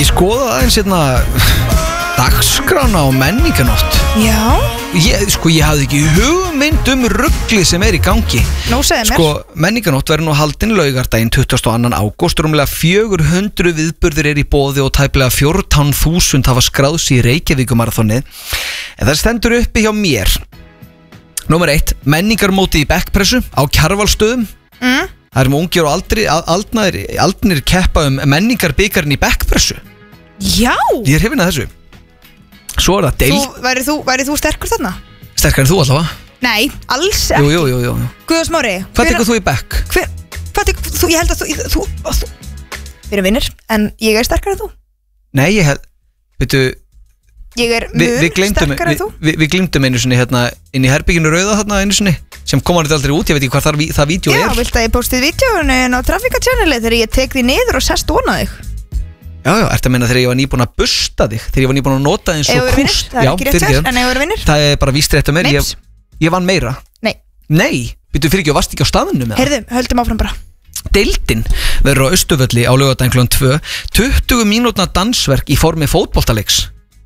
skoða aðeins dagskrána á menningarnótt. Já. Ég hafði ekki hugmynd rugli sem í gangi. Nú segðu mér. Menningarnótt verður nú haldin laugardaginn 22. ágúst. Rúmlega 400 viðburðir í boði og tæplega 14.000 hafa skráð sig í Reykjavíkumaraþonið. En það stendur uppi hjá mér. Númer 1, menningarmótið í bekkpressu á Kjarvalsstöðum. Það ungir og aldnir keppa menningarbikarinn í bekkpressu. Já. Ég hrifinn að þessu. Svo það deild. Væri þú sterkur þarna? Sterkar en þú allavega? Nei, alls ekki. Jú. Guðjón Smári. Hvað tekur þú í bekk? Hvað tekur þú? Ég held að þú við erum vinnir, en ég sterkar en þú. Nei, ég held Ég mun sterkar en þú. Við glimtum einu sinni inn í herbygginu rauða þarna einu sinni sem kom hann aldrei út, ég veit ekki hvað það vídeo Já, viltu að ég postið vídeoinu á Traffica Channel þegar ég tek því niður og sest ofan á þig? Já, ertu að menna þegar ég var nýbúin að busta þig, þegar ég var nýbúin að nota þig eins og kúst. Það er ekki rétt verð, en ég voru vinnir. Það bara víst rétt að mér, ég vann meira. Nei, býttu fyrir ekki og varst ekki á staðinu með það. Heyrðu, höldum áfram bara. Deildin verður á Austurvelli á laugardaginn klukkan 2, 20 mínútna dansverk í formi fótboltaleiks.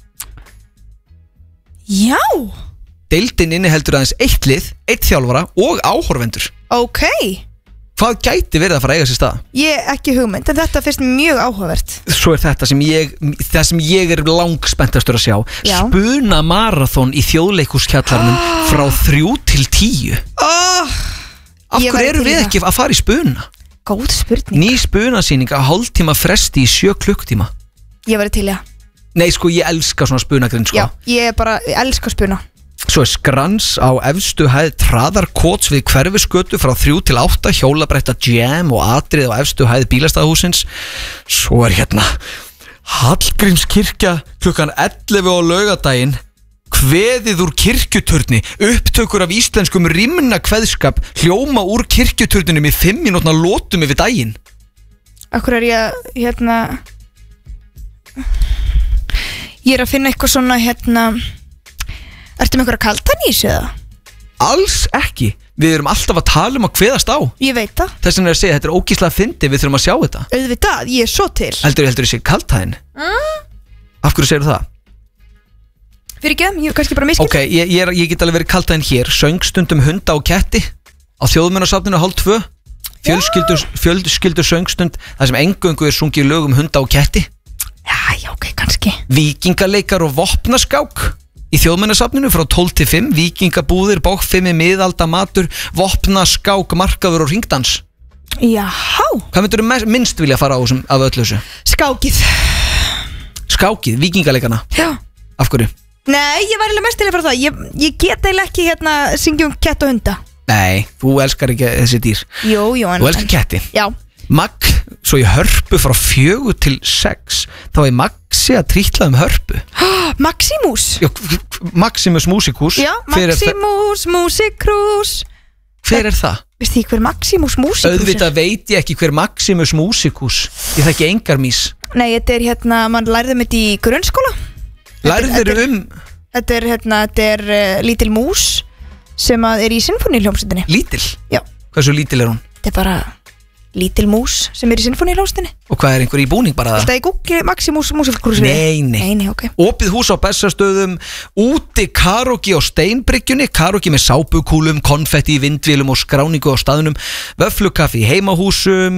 Já. Deildin inniheldur aðeins 1 lið, 1 þjálfara og áhorfendur. Ok. Hvað gæti verið að fara að eiga sér stað? Ég ekki hugmynd, en þetta finnst mjög áhugavert. Svo þetta sem ég langspenntastur að sjá. Spunamarathon í þjóðleikhúskjallarnum frá 3 til 10. Af hverju erum við ekki að fara í spuna? Góð spurning. Ný spunasýning að hálftíma fresti í 7 klukktíma. Ég væri til, já. Nei, ég elska svona spunagrinn, Já, ég elska spuna. Svo skrans á efstu hæð traðarkots við Hverfisgötu frá 3 til 8, hjólabretta jam og atrið á efstu hæð bílastæðahúsins. Svo Hallgrímskirkja klukkan 11 á laugardaginn, kveðið úr kirkjuturni, upptökur af íslenskum rímnakveðskap hljóma úr kirkjuturninum í 5 mínútna lotum yfir daginn. Akkur er ég ég að finna eitthvað svona Ertu með einhverja kaldan í þessu eða? Alls ekki. Við erum alltaf að tala að kveðast á. Ég veit það. Þess vegna að segja, þetta ógeðslega fyndið, við þurfum að sjá þetta. Auðvitað, ég svo til. Heldur ég sé kaltæðin? Af hverju segir það? Fyrir ekki, ég er kannski bara miskilt. Ok, ég get alveg verið kaltæðin hér. Söngstundum hunda og ketti á Þjóðminjasafninu 1:30. Fjölskyldu söngstund þar sem eingöngu sungið lög hunda og ketti. Já, ok, kannski. Víkingaleikar og vopnaskák í Þjóðminjasafninu frá 12 til 5, víkingabúðir, bókfimi, miðalda matur, vopnaskák, markaður og ringdans. Jáhá. Hvað myndur þú minnst vilja fara á af öllu þessu? Skákið, víkingaleikana? Já. Af hverju? Nei, ég var eiginlega mest til að fara það. Ég get eiginlega ekki syngjum kett og hunda. Nei, þú elskar ekki þessi dýr. Jú, þú elskar ketti. Já. Magg, svo í Hörpu frá 4 til 6, þá Maxi að trítla Hörpu. Maximus. Já, Maximus Músikus. Já, Maximus Músikus. Hver er það? Veistu því hver Maximus Músikus er? Auðvitað veit ég ekki hver Maximus Músikus. Ég þekki engar mís. Nei, þetta mann lærði þetta í grunnskóla. Lærðir Þetta er lítil mús sem er í sinfóníuhljómsveitinni. Lítil? Já. Hversu lítil er hún? Þetta er bara lítil mús sem er í sinfóníuhljómsveitinni. Og hvað er einhver í búning bara það? Þetta er Google Maximus Músikus. Nei, ok. Opið hús á Bessastöðum, úti karaoke á Steinbryggjunni, karaoke með sápukúlum, konfetti í vindvélum og skráningu á staðnum, vöfflukaffi í heimahúsum,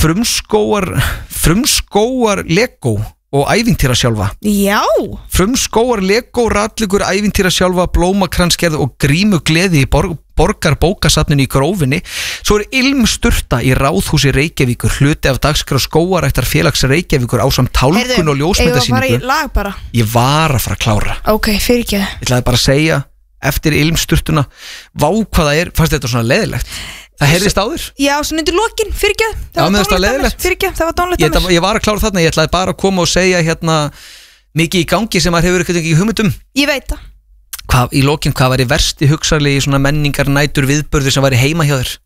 frumskóar Lego og ævintýra sjálfa. Já. Frumskóar Lego, ratlugur, ævintýra sjálfa, blómakransgerð og grímugleði í borgarbókasafninu í Grófinni. Svo ilmsturta í Ráðhúsi Reykjavíkur, hluti af dagskrá skógarættar félags Reykjavíkur ásamt tálkun og ljósmyndasýningu. Ég var að fara í lag bara. Ég var að fara að klára. Ok, fyrir ekki. Ég ætlaði bara að segja eftir ilmsturtuna, vá hvað það fannst þetta svona leiðilegt. Það heyrðist áður? Já, svona undir lokin, fyrir ekki. Það var dónlegt. Ég var að klára þarna, ég ætlaði bara að koma og segja mikið í gangi sem maður hefur ekkert ekki hugmyndum. Ég veit það. Í lokin, hvað væri versti hugsanlega í svona menningar nætur viðburði sem væri heima hjá þér?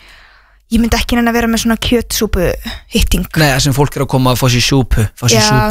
Ég myndi ekki að vera með svona kjötsúpu hitting. Nei, sem fólk að koma að fá sér súpu.